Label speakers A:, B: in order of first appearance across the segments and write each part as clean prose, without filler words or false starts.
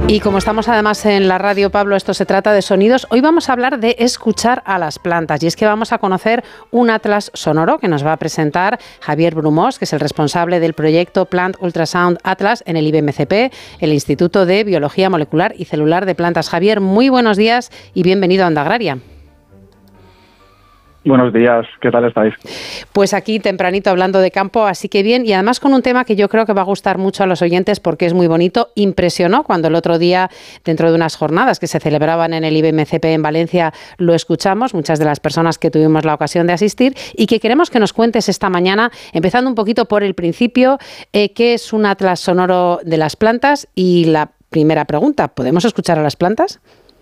A: Y como estamos además en la radio, Pablo, esto se trata de sonidos. Hoy vamos a hablar de escuchar a las plantas. Y es que vamos a conocer un atlas sonoro que nos va a presentar Javier Brumós, que es el responsable del proyecto Plant Ultrasound Atlas en el IBMCP, el Instituto de Biología Molecular y Celular de Plantas. Javier, muy buenos días y bienvenido a Onda Agraria.
B: Buenos días, ¿qué tal estáis?
A: Pues aquí tempranito hablando de campo, así que bien, y además con un tema que yo creo que va a gustar mucho a los oyentes porque es muy bonito. Impresionó cuando el otro día, dentro de unas jornadas que se celebraban en el IBMCP en Valencia, lo escuchamos, muchas de las personas que tuvimos la ocasión de asistir, y que queremos que nos cuentes esta mañana, empezando un poquito por el principio, qué es un atlas sonoro de las plantas. Y la primera pregunta, ¿podemos escuchar a las plantas?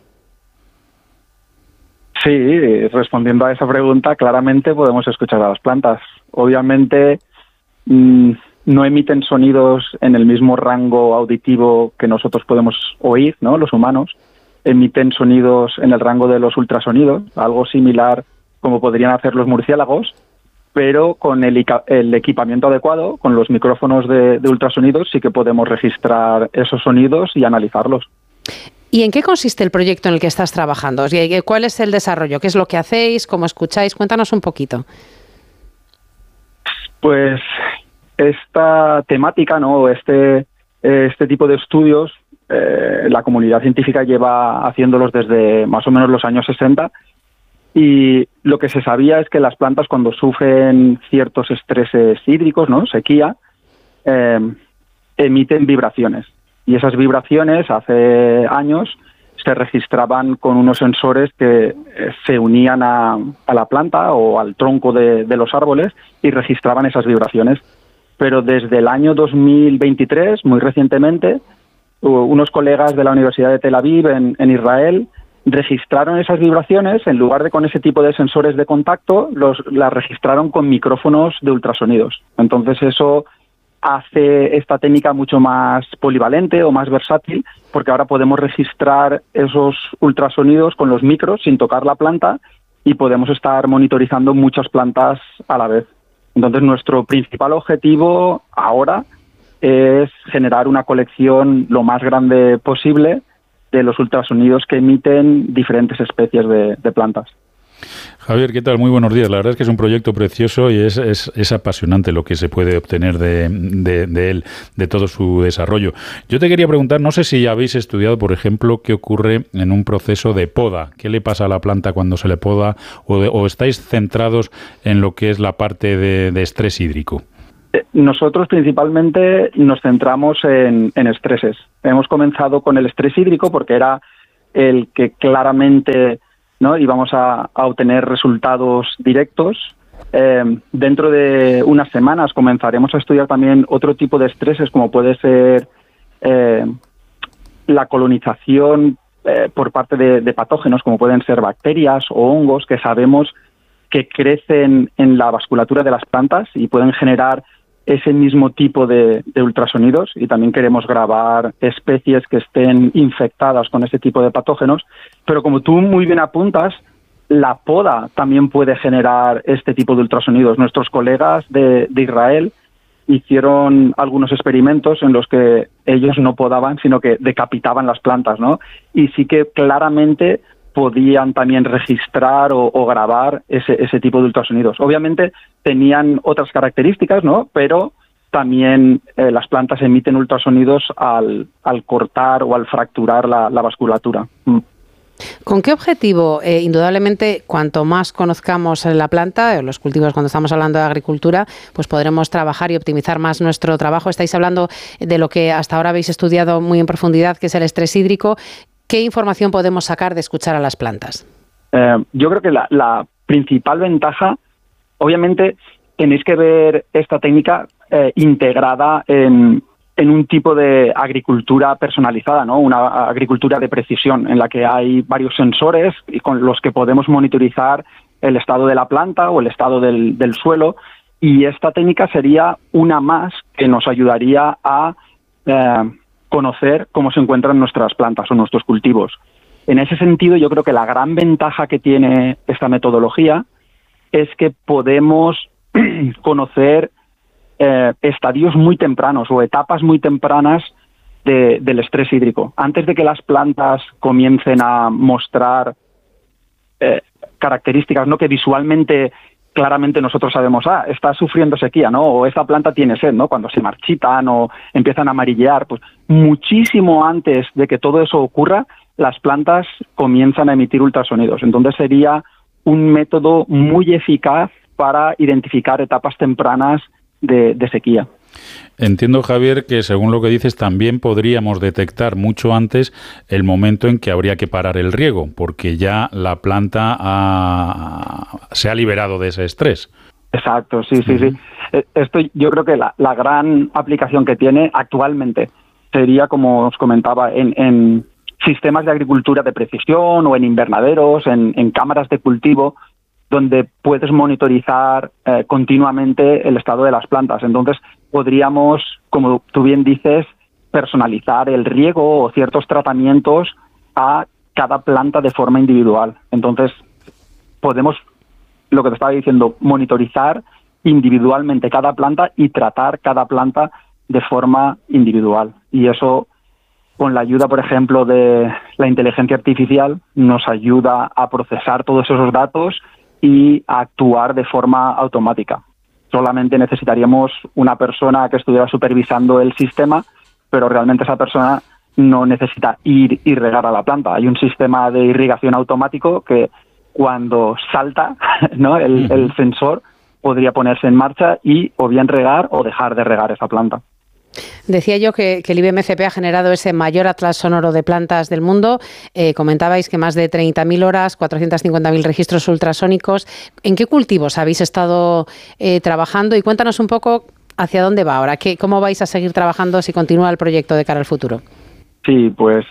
B: Sí, respondiendo a esa pregunta, claramente podemos escuchar a las plantas. Obviamente no emiten sonidos en el mismo rango auditivo que nosotros podemos oír, ¿no? Los humanos emiten sonidos en el rango de los ultrasonidos, algo similar como podrían hacer los murciélagos, pero con el equipamiento adecuado, con los micrófonos de ultrasonidos, sí que podemos registrar esos sonidos y analizarlos.
A: ¿Y en qué consiste el proyecto en el que estás trabajando? ¿Cuál es el desarrollo? ¿Qué es lo que hacéis? ¿Cómo escucháis? Cuéntanos un poquito.
B: Pues esta temática, ¿no? Este tipo de estudios, la comunidad científica lleva haciéndolos desde más o menos los años 60, y lo que se sabía es que las plantas, cuando sufren ciertos estreses hídricos, ¿no? Sequía, emiten vibraciones. Y esas vibraciones hace años se registraban con unos sensores que se unían a la planta o al tronco de los árboles y registraban esas vibraciones. Pero desde el año 2023, muy recientemente, unos colegas de la Universidad de Tel Aviv en Israel registraron esas vibraciones, en lugar de con ese tipo de sensores de contacto, las registraron con micrófonos de ultrasonidos. Entonces eso hace esta técnica mucho más polivalente o más versátil, porque ahora podemos registrar esos ultrasonidos con los micros sin tocar la planta y podemos estar monitorizando muchas plantas a la vez. Entonces, nuestro principal objetivo ahora es generar una colección lo más grande posible de los ultrasonidos que emiten diferentes especies de plantas.
C: Javier, ¿qué tal? Muy buenos días. La verdad es que es un proyecto precioso y es apasionante lo que se puede obtener de él, de todo su desarrollo. Yo te quería preguntar, no sé si habéis estudiado, por ejemplo, qué ocurre en un proceso de poda. ¿Qué le pasa a la planta cuando se le poda? ¿O estáis centrados en lo que es la parte de estrés hídrico?
B: Nosotros principalmente nos centramos en estreses. Hemos comenzado con el estrés hídrico porque era el que claramente, ¿no?, íbamos a obtener resultados directos. Dentro de unas semanas comenzaremos a estudiar también otro tipo de estreses, como puede ser la colonización por parte de patógenos, como pueden ser bacterias o hongos, que sabemos que crecen en la vasculatura de las plantas y pueden generar ese mismo tipo de ultrasonidos, y también queremos grabar especies que estén infectadas con ese tipo de patógenos. Pero como tú muy bien apuntas, la poda también puede generar este tipo de ultrasonidos. Nuestros colegas de Israel hicieron algunos experimentos en los que ellos no podaban, sino que decapitaban las plantas, ¿no? Y sí que claramente podían también registrar o grabar ese tipo de ultrasonidos. Obviamente tenían otras características, ¿no? Pero también las plantas emiten ultrasonidos al cortar o al fracturar la vasculatura.
A: ¿Con qué objetivo? Indudablemente, cuanto más conozcamos la planta, los cultivos, cuando estamos hablando de agricultura, pues podremos trabajar y optimizar más nuestro trabajo. Estáis hablando de lo que hasta ahora habéis estudiado muy en profundidad, que es el estrés hídrico. ¿Qué información podemos sacar de escuchar a las plantas?
B: Yo creo que la principal ventaja, obviamente, tenéis que ver esta técnica integrada en un tipo de agricultura personalizada, ¿no? Una agricultura de precisión, en la que hay varios sensores y con los que podemos monitorizar el estado de la planta o el estado del suelo, y esta técnica sería una más que nos ayudaría a conocer cómo se encuentran nuestras plantas o nuestros cultivos. En ese sentido, yo creo que la gran ventaja que tiene esta metodología es que podemos conocer estadios muy tempranos o etapas muy tempranas del estrés hídrico. Antes de que las plantas comiencen a mostrar características, ¿no?, que visualmente claramente nosotros sabemos, está sufriendo sequía, ¿no?, o esta planta tiene sed, ¿no?, cuando se marchitan o empiezan a amarillear, pues muchísimo antes de que todo eso ocurra, las plantas comienzan a emitir ultrasonidos. Entonces sería un método muy eficaz para identificar etapas tempranas de sequía.
C: Entiendo, Javier, que según lo que dices también podríamos detectar mucho antes el momento en que habría que parar el riego, porque ya la planta se ha liberado de ese estrés.
B: Exacto, sí. Esto yo creo que la gran aplicación que tiene actualmente sería, como os comentaba, en sistemas de agricultura de precisión o en invernaderos, en cámaras de cultivo, donde puedes monitorizar continuamente el estado de las plantas. Entonces, podríamos, como tú bien dices, personalizar el riego o ciertos tratamientos a cada planta de forma individual. Entonces, podemos, lo que te estaba diciendo, monitorizar individualmente cada planta y tratar cada planta de forma individual. Y eso, con la ayuda, por ejemplo, de la inteligencia artificial, nos ayuda a procesar todos esos datos y a actuar de forma automática. Solamente necesitaríamos una persona que estuviera supervisando el sistema, pero realmente esa persona no necesita ir y regar a la planta. Hay un sistema de irrigación automático que cuando salta, ¿no?, el sensor podría ponerse en marcha y o bien regar o dejar de regar esa planta.
A: Decía yo que el IBMCP ha generado ese mayor atlas sonoro de plantas del mundo. Comentabais que más de 30.000 horas, 450.000 registros ultrasónicos. ¿En qué cultivos habéis estado trabajando? Y cuéntanos un poco hacia dónde va ahora. ¿Cómo vais a seguir trabajando si continúa el proyecto de cara al futuro? Sí,
B: pues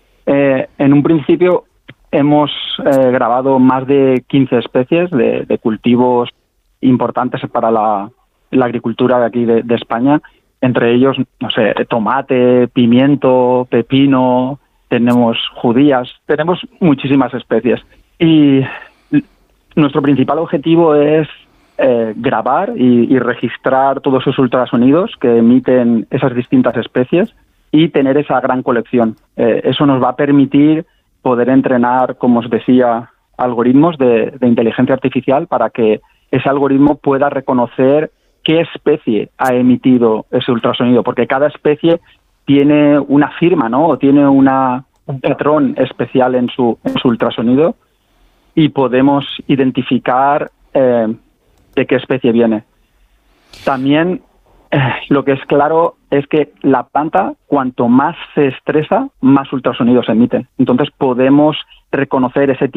B: en un principio hemos grabado más de 15 especies de cultivos importantes para la agricultura de aquí de España. Entre ellos, no sé, tomate, pimiento, pepino, tenemos judías, tenemos muchísimas especies. Y nuestro principal objetivo es grabar y registrar todos esos ultrasonidos que emiten esas distintas especies y tener esa gran colección. Eso nos va a permitir poder entrenar, como os decía, algoritmos de inteligencia artificial para que ese algoritmo pueda reconocer qué especie ha emitido ese ultrasonido, porque cada especie tiene una firma, ¿no?, o tiene un patrón especial en su ultrasonido y podemos identificar de qué especie viene. También lo que es claro es que la planta, cuanto más se estresa, más ultrasonidos emite. Entonces podemos reconocer ese